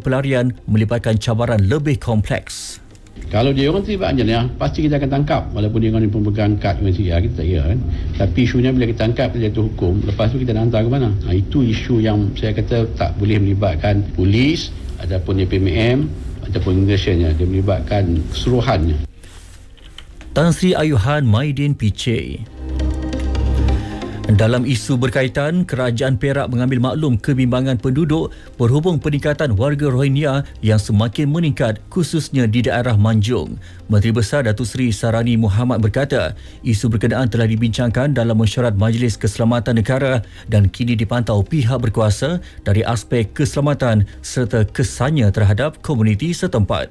pelarian melibatkan cabaran lebih kompleks. Kalau dia orang terlibat anjana, pasti kita akan tangkap. Walaupun dia orang ni pemegang kad UNCR, kita tak kira kan. Tapi isunya bila kita tangkap, kita jatuh hukum, lepas tu kita nak hantar ke mana? Itu isu yang saya kata tak boleh melibatkan polis, ataupun DPMM, ataupun immigration. Dia melibatkan keseluruhannya. Tan Sri Ayuhan Maidin PC. Dalam isu berkaitan, Kerajaan Perak mengambil maklum kebimbangan penduduk berhubung peningkatan warga Rohingya yang semakin meningkat khususnya di daerah Manjung. Menteri Besar Datuk Seri Sarani Muhammad berkata, isu berkenaan telah dibincangkan dalam mesyuarat Majlis Keselamatan Negara dan kini dipantau pihak berkuasa dari aspek keselamatan serta kesannya terhadap komuniti setempat.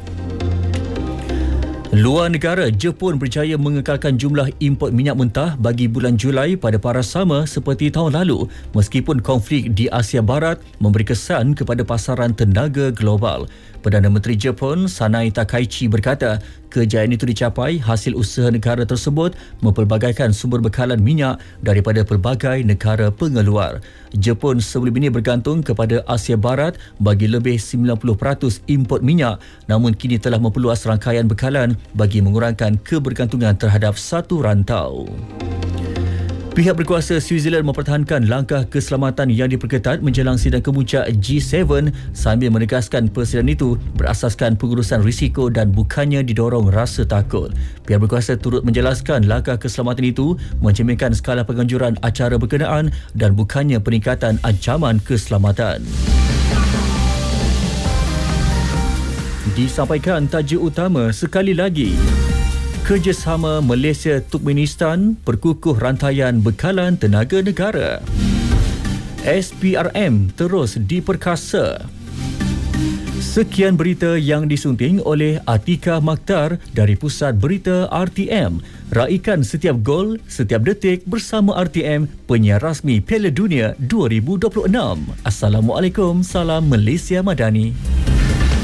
Luar negara, Jepun berjaya mengekalkan jumlah import minyak mentah bagi bulan Julai pada paras sama seperti tahun lalu meskipun konflik di Asia Barat memberi kesan kepada pasaran tenaga global. Perdana Menteri Jepun Sanai Takaichi berkata, kejayaan itu dicapai hasil usaha negara tersebut mempelbagaikan sumber bekalan minyak daripada pelbagai negara pengeluar. Jepun sebelum ini bergantung kepada Asia Barat bagi lebih 90% import minyak, namun kini telah memperluas rangkaian bekalan bagi mengurangkan kebergantungan terhadap satu rantau. Pihak berkuasa Switzerland mempertahankan langkah keselamatan yang diperketat menjelang sidang kemuncak G7 sambil menegaskan persediaan itu berasaskan pengurusan risiko dan bukannya didorong rasa takut. Pihak berkuasa turut menjelaskan langkah keselamatan itu mencerminkan skala penganjuran acara berkenaan dan bukannya peningkatan ancaman keselamatan. Disampaikan tajuk utama sekali lagi. Kerjasama Malaysia-Turkmenistan perkukuh rantaian bekalan tenaga negara. SPRM terus diperkasa. Sekian berita yang disunting oleh Atika Makhtar dari Pusat Berita RTM. Raikan setiap gol, setiap detik bersama RTM, penyiar rasmi Piala Dunia 2026. Assalamualaikum, salam Malaysia Madani.